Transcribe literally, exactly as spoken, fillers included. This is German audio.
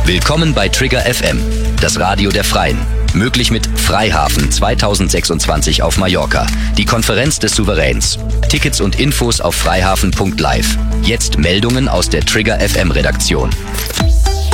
Willkommen bei Trigger F M, das Radio der Freien. Möglich mit Freihafen zweitausendsechsundzwanzig auf Mallorca, die Konferenz des Souveräns. Tickets und Infos auf freihafen punkt live. Jetzt Meldungen aus der Trigger F M Redaktion.